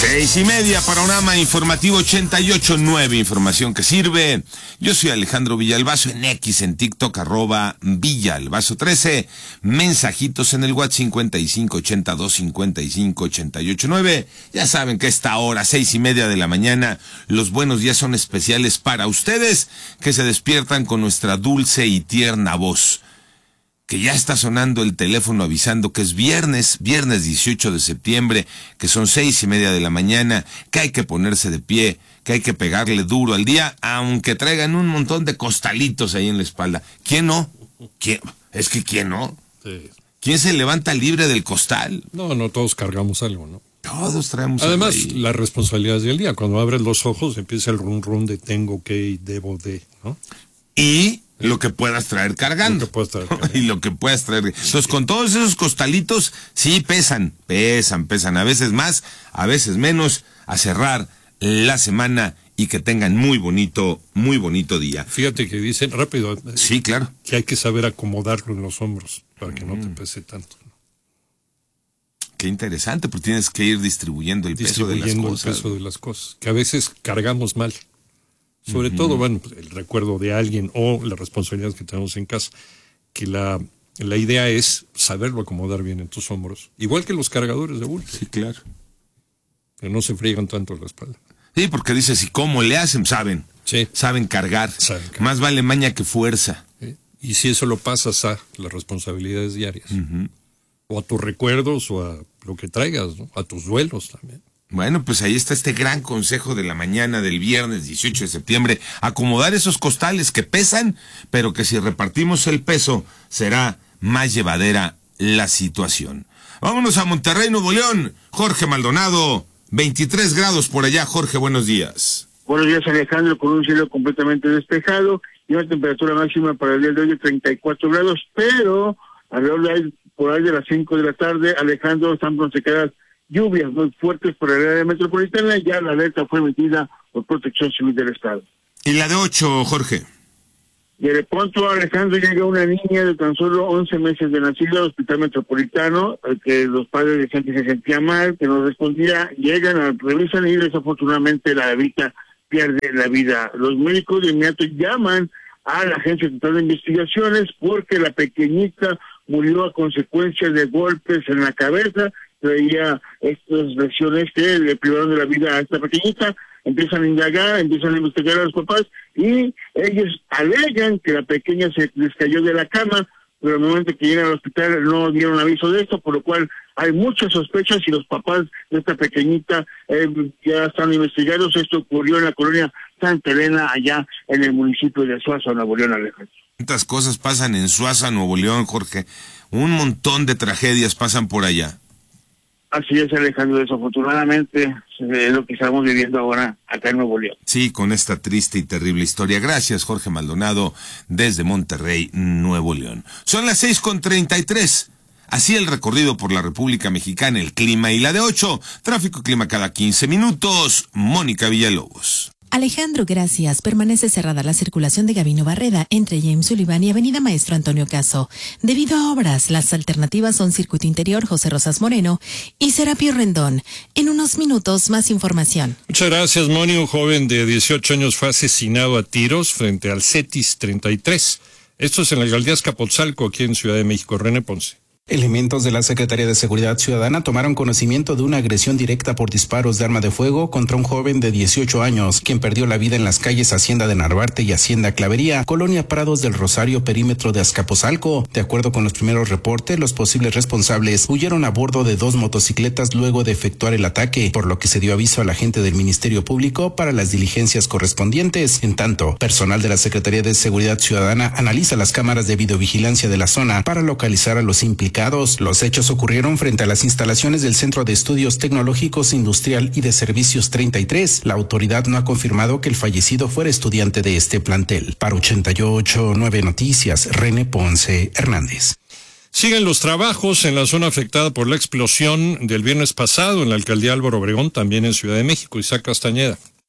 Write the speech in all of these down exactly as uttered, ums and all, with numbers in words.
Seis y media, panorama informativo ochenta y ocho punto nueve, información que sirve. Yo soy Alejandro Villalbazo, en X, en TikTok, arroba Villalbazo trece. Mensajitos en el WhatsApp cincuenta y cinco ochenta y dos cincuenta y cinco ochenta y ocho nueve. Ya saben que a esta hora, seis y media de la mañana, los buenos días son especiales para ustedes, que se despiertan con nuestra dulce y tierna voz. Que ya está sonando el teléfono avisando que es viernes, viernes dieciocho de septiembre, que son seis y media de la mañana, que hay que ponerse de pie, que hay que pegarle duro al día, aunque traigan un montón de costalitos ahí en la espalda. ¿Quién no? ¿Quién? Es que ¿quién no? Sí. ¿Quién se levanta libre del costal? No, no, todos cargamos algo, ¿no? Todos traemos Además, algo ahí. las responsabilidades del día. Cuando abres los ojos empieza el rum rum de tengo que y debo de, ¿no? Y lo que puedas traer cargando. Lo que puedas traer cargando. Y lo que puedas traer. Entonces, con todos esos costalitos, sí pesan, pesan, pesan. A veces más, a veces menos. A cerrar la semana y que tengan muy bonito, muy bonito día. Fíjate que dicen, rápido. Sí, claro. Que hay que saber acomodarlo en los hombros para que mm. no te pese tanto. Qué interesante, porque tienes que ir distribuyendo el distribuyendo peso de las cosas. el peso de las cosas. Que a veces cargamos mal. Sobre uh-huh. todo, bueno, el recuerdo de alguien o la responsabilidad que tenemos en casa, que la, la idea es saberlo acomodar bien en tus hombros, igual que los cargadores de bulto. Sí, claro. Que no se friegan tanto la espalda. Sí, porque dices, ¿y cómo le hacen? Saben. Sí. Saben cargar. Saben cargar. Más vale maña que fuerza. Sí. Y si eso lo pasas a las responsabilidades diarias, uh-huh. o a tus recuerdos, o a lo que traigas, ¿no? A tus duelos también. Bueno, pues ahí está este gran consejo de la mañana del viernes dieciocho de septiembre. Acomodar esos costales que pesan, pero que si repartimos el peso, será más llevadera la situación. Vámonos a Monterrey, Nuevo León. Jorge Maldonado, veintitrés grados por allá. Jorge, buenos días. Buenos días, Alejandro, con un cielo completamente despejado y una temperatura máxima para el día de hoy de treinta y cuatro grados, pero alrededor de por ahí de las cinco de la tarde, Alejandro, están pronosticadas lluvias muy fuertes por el área metropolitana. Ya la alerta fue emitida por Protección Civil del Estado. ¿Y la de ocho, Jorge? Y de pronto, Alejandro, llega una niña de tan solo once meses de nacida al Hospital Metropolitano, que los padres decían que se sentía mal, que no respondía. Llegan, revisan y desafortunadamente la bebita pierde la vida. Los médicos de inmediato llaman a la Agencia Central de Investigaciones porque la pequeñita murió a consecuencia de golpes en la cabeza. Traía estas lesiones que le privaron de la vida a esta pequeñita. Empiezan a indagar, empiezan a investigar a los papás y ellos alegan que la pequeña se les cayó de la cama, pero al momento que llegan al hospital no dieron aviso de esto, por lo cual hay muchas sospechas y los papás de esta pequeñita eh, ya están investigados. Esto ocurrió en la colonia Santa Elena, allá en el municipio de Suaza, Nuevo León, Alejandro. ¿Cuántas cosas pasan en Suaza, Nuevo León, Jorge? Un montón de tragedias pasan por allá. Así es, Alejandro, desafortunadamente es lo que estamos viviendo ahora acá en Nuevo León. Sí, con esta triste y terrible historia. Gracias, Jorge Maldonado, desde Monterrey, Nuevo León. Son las seis con treinta y tres. Así el recorrido por la República Mexicana, el clima y la de ocho. Tráfico y clima cada quince minutos. Mónica Villalobos. Alejandro, gracias. Permanece cerrada la circulación de Gabino Barreda entre James Sullivan y Avenida Maestro Antonio Caso. Debido a obras, las alternativas son Circuito Interior José Rosas Moreno y Serapio Rendón. En unos minutos, más información. Muchas gracias, Moni. Un joven de dieciocho años fue asesinado a tiros frente al CETIS treinta y tres. Esto es en la alcaldía Azcapotzalco, aquí en Ciudad de México. René Ponce. Elementos de la Secretaría de Seguridad Ciudadana tomaron conocimiento de una agresión directa por disparos de arma de fuego contra un joven de dieciocho años, quien perdió la vida en las calles Hacienda de Narvarte y Hacienda Clavería, Colonia Prados del Rosario, perímetro de Azcapotzalco. De acuerdo con los primeros reportes, los posibles responsables huyeron a bordo de dos motocicletas luego de efectuar el ataque, por lo que se dio aviso a la gente del Ministerio Público para las diligencias correspondientes. En tanto, personal de la Secretaría de Seguridad Ciudadana analiza las cámaras de videovigilancia de la zona para localizar a los implicados. Los hechos ocurrieron frente a las instalaciones del Centro de Estudios Tecnológicos Industrial y de Servicios treinta y tres. La autoridad no ha confirmado que el fallecido fuera estudiante de este plantel. Para ochenta y ocho punto nueve Noticias, René Ponce Hernández. Siguen los trabajos en la zona afectada por la explosión del viernes pasado en la alcaldía Álvaro Obregón, también en Ciudad de México. Isaac Castañeda.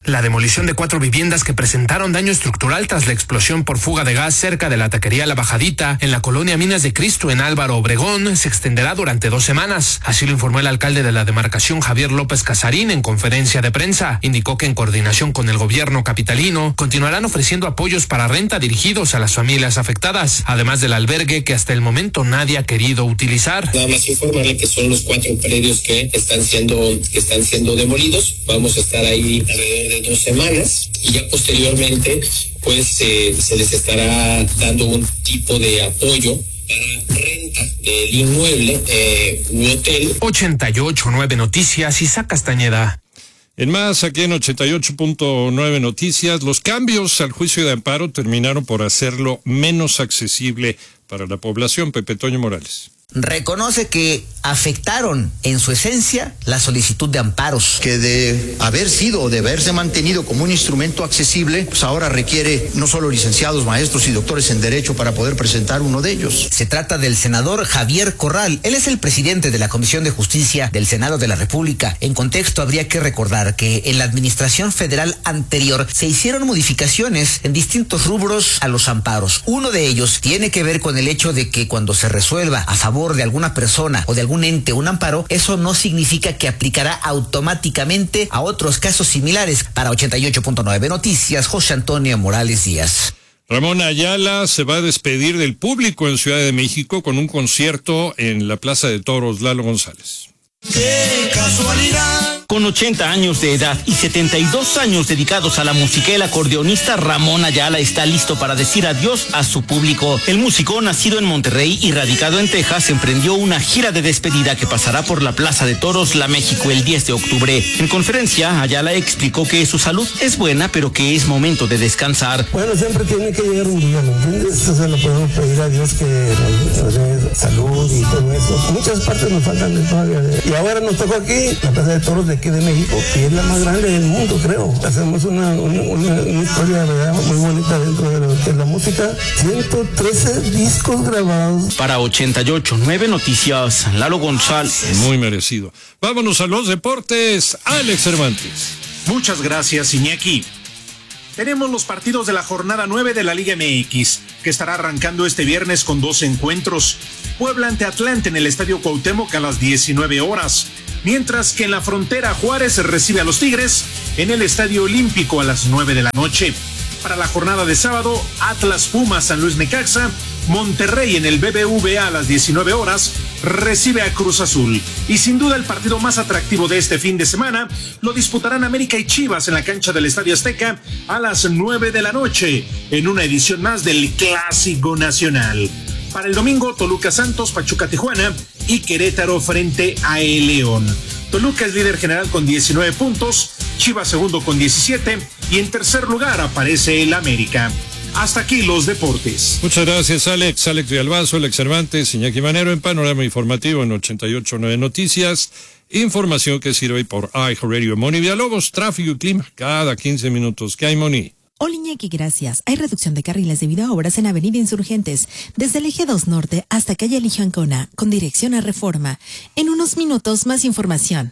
La demolición de cuatro viviendas que presentaron daño estructural tras la explosión por fuga de gas cerca de la taquería La Bajadita en la colonia Minas de Cristo en Álvaro Obregón se extenderá durante dos semanas. Así lo informó el alcalde de la demarcación, Javier López Casarín, en conferencia de prensa. Indicó que en coordinación con el gobierno capitalino continuarán ofreciendo apoyos para renta dirigidos a las familias afectadas, además del albergue que hasta el momento nadie ha querido utilizar. Nada más informarle que son los cuatro predios que están siendo, que están siendo demolidos. Vamos a estar ahí alrededor de dos semanas y ya posteriormente pues eh, se les estará dando un tipo de apoyo para renta del inmueble eh, u hotel. ochenta y ocho punto nueve Noticias, Isaac Castañeda. En más, aquí en ochenta y ocho punto nueve Noticias, los cambios al juicio de amparo terminaron por hacerlo menos accesible para la población. Pepe Toño Morales. Reconoce que afectaron en su esencia la solicitud de amparos. Que de haber sido o de haberse mantenido como un instrumento accesible, pues ahora requiere no solo licenciados, maestros y doctores en Derecho para poder presentar uno de ellos. Se trata del senador Javier Corral. Él es el presidente de la Comisión de Justicia del Senado de la República. En contexto, habría que recordar que en la administración federal anterior se hicieron modificaciones en distintos rubros a los amparos. Uno de ellos tiene que ver con el hecho de que cuando se resuelva a favor de alguna persona o de algún ente un amparo, eso no significa que aplicará automáticamente a otros casos similares. Para ochenta y ocho punto nueve Noticias, José Antonio Morales Díaz. Ramón Ayala se va a despedir del público en Ciudad de México con un concierto en la Plaza de Toros. Lalo González. ¡Qué casualidad! Con ochenta años de edad y setenta y dos años dedicados a la música, el acordeonista Ramón Ayala está listo para decir adiós a su público. El músico, nacido en Monterrey y radicado en Texas, emprendió una gira de despedida que pasará por la Plaza de Toros, La México, el diez de octubre. En conferencia, Ayala explicó que su salud es buena, pero que es momento de descansar. Bueno, siempre tiene que llegar un día, ¿me entiendes? O sea, le podemos pedir a Dios que nos dé salud y todo eso. Muchas partes nos faltan de todavía. Y ahora nos tocó aquí, la Plaza de Toros de aquí de México, que es la más grande del mundo, creo. Hacemos una, una, una, una historia, ¿verdad?, muy bonita dentro de, lo, de la música. ciento trece discos grabados. Para ochenta y ocho punto nueve Noticias, Lalo González. Muy merecido. Vámonos a los deportes. Alex Cervantes. Muchas gracias, Iñaki. Tenemos los partidos de la jornada nueve de la Liga M X, que estará arrancando este viernes con dos encuentros. Puebla ante Atlante en el Estadio Cuauhtémoc a las diecinueve horas. Mientras que en la frontera Juárez recibe a los Tigres en el Estadio Olímpico a las nueve de la noche. Para la jornada de sábado, Atlas Pumas San Luis Necaxa, Monterrey en el B B V A a las diecinueve horas recibe a Cruz Azul. Y sin duda el partido más atractivo de este fin de semana lo disputarán América y Chivas en la cancha del Estadio Azteca a las nueve de la noche en una edición más del Clásico Nacional. Para el domingo, Toluca Santos, Pachuca Tijuana y Querétaro frente a el León. Toluca es líder general con diecinueve puntos, Chivas segundo con diecisiete y en tercer lugar aparece el América. Hasta aquí los deportes. Muchas gracias, Alex. Alex Villalbazo, Alex Cervantes, Iñaki Manero en Panorama Informativo en ochenta y ocho punto nueve Noticias. Información que sirve por iHeartRadio. Moni Villalobos, tráfico y clima cada quince minutos. ¿Qué hay, Moni? Hola Iñaki, gracias. Hay reducción de carriles debido a obras en Avenida Insurgentes, desde el eje dos Norte hasta calle Eligio Ancona, con dirección a Reforma. En unos minutos, más información.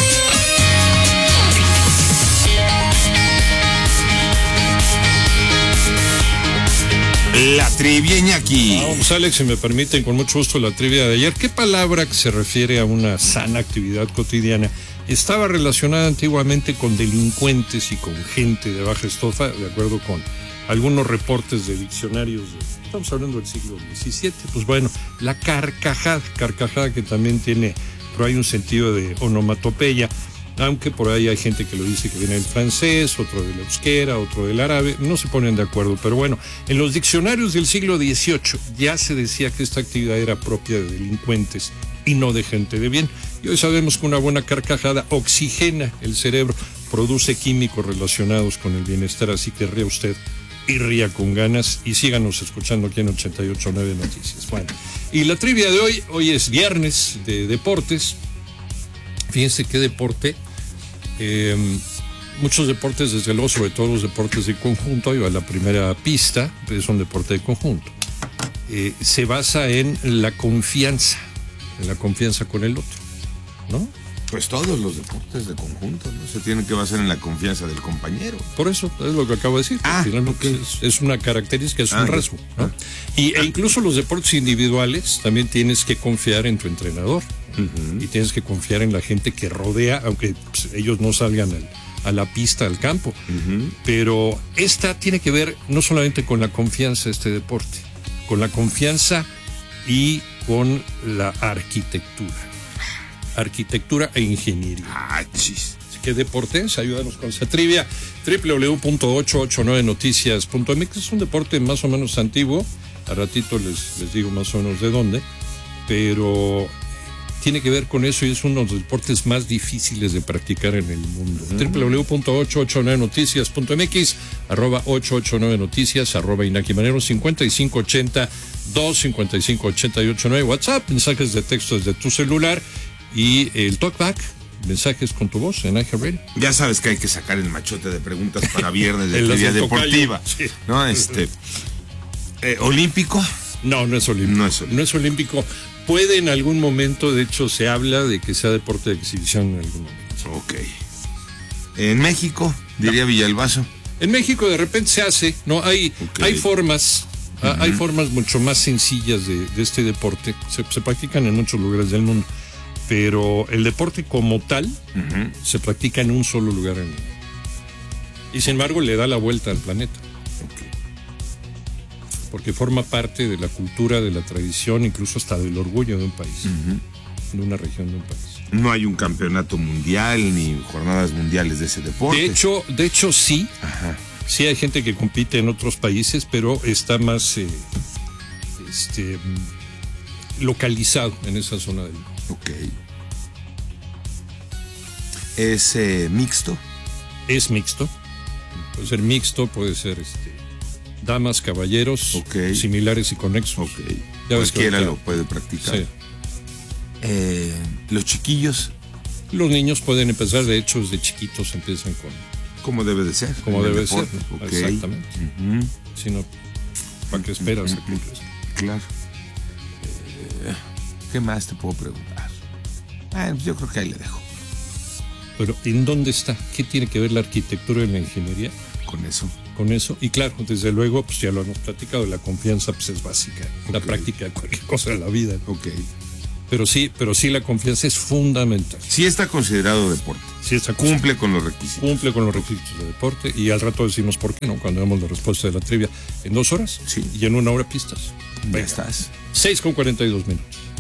La trivia, Iñaki. Vamos, Alex, si me permiten, con mucho gusto la trivia de ayer. ¿Qué palabra que se refiere a una sana actividad cotidiana estaba relacionada antiguamente con delincuentes y con gente de baja estofa, de acuerdo con algunos reportes de diccionarios? De, estamos hablando del siglo diecisiete. Pues bueno, la carcajada, carcajada que también tiene, pero hay un sentido de onomatopeya. Aunque por ahí hay gente que lo dice que viene del francés, otro del euskera, otro del árabe, no se ponen de acuerdo. Pero bueno, en los diccionarios del siglo dieciocho ya se decía que esta actividad era propia de delincuentes y no de gente de bien. Y hoy sabemos que una buena carcajada oxigena el cerebro, produce químicos relacionados con el bienestar, así que ría usted y ría con ganas y síganos escuchando aquí en ochenta y ocho punto nueve Noticias. Bueno, y la trivia de hoy, hoy es viernes de deportes. Fíjense qué deporte, eh, muchos deportes, desde luego, sobre todo los deportes de conjunto, ahí va la primera pista, es un deporte de conjunto, eh, se basa en la confianza, en la confianza con el otro, ¿no? Pues todos los deportes de conjunto, ¿no? Se tienen que basar en la confianza del compañero. Por eso, es lo que acabo de decir. Ah, finalmente okay. es, es una característica, es ah, un rasgo, ¿no? Y, e incluso los deportes individuales también tienes que confiar en tu entrenador. Uh-huh. Y tienes que confiar en la gente que rodea, aunque pues, ellos no salgan al, a la pista, al campo. Uh-huh. Pero esta tiene que ver no solamente con la confianza de este deporte, con la confianza y con la arquitectura. Arquitectura e ingeniería. Ah, chis. Así que deportes, ayúdanos con esa trivia. doble u doble u doble u punto ochocientos ochenta y nueve noticias punto m x. Es un deporte más o menos antiguo. A ratito les, les digo más o menos de dónde. Pero tiene que ver con eso y es uno de los deportes más difíciles de practicar en el mundo. Uh-huh. doble u doble u doble u punto ochocientos ochenta y nueve noticias punto m x, arroba ochocientos ochenta y nueve noticias, arroba Inaki Manero, cincuenta y cinco ochenta, dos cincuenta y cinco ochenta y ocho nueve, WhatsApp, mensajes de texto desde tu celular. Y el talkback, mensajes con tu voz en I G Radio. Ya sabes que hay que sacar el machote de preguntas para viernes de actividad deportiva. Sí. ¿No? Este, eh, ¿Olímpico? No, no es olímpico. No es olímpico. No es olímpico. Puede en algún momento, de hecho se habla de que sea deporte de exhibición en algún momento. Ok. ¿En México? Diría no. Villalbazo. En México de repente se hace, ¿no? Hay, okay. hay formas, uh-huh. hay formas mucho más sencillas de, de este deporte. Se, se practican en muchos lugares del mundo. Pero el deporte como tal uh-huh. se practica en un solo lugar en el mundo. Y sin embargo le da la vuelta al planeta. Okay. Porque forma parte de la cultura, de la tradición, incluso hasta del orgullo de un país, uh-huh. de una región de un país. No hay un campeonato mundial ni jornadas mundiales de ese deporte. De hecho, de hecho sí. Ajá. Sí hay gente que compite en otros países, pero está más eh, este, localizado en esa zona del mundo. Ok. ¿Es eh, mixto? Es mixto. Puede ser mixto, puede ser este, damas, caballeros, okay. similares y conexos. Okay. Ya cualquiera lo puede practicar. Sí. Eh, ¿Los chiquillos? Los niños pueden empezar, de hecho, desde chiquitos empiezan con... Como debe de ser. Como debe ser, okay. Exactamente. Uh-huh. Si no, ¿para qué esperas? Uh-huh. Claro. Eh, ¿Qué más te puedo preguntar? Ah, yo creo que ahí le dejo. Pero ¿en dónde está? ¿Qué tiene que ver la arquitectura y la ingeniería? Con eso. Con eso. Y claro, desde luego, pues ya lo hemos platicado, la confianza pues es básica. Okay. La práctica de cualquier cosa de la vida. Ok. Pero sí, pero sí la confianza es fundamental. Sí está considerado deporte. Sí está Cumple con los requisitos. Cumple con los requisitos de deporte. Y al rato decimos por qué, ¿no? Cuando damos la respuesta de la trivia. En dos horas. Sí. Y en una hora pistas. Ya estás. seis con cuarenta y dos minutos.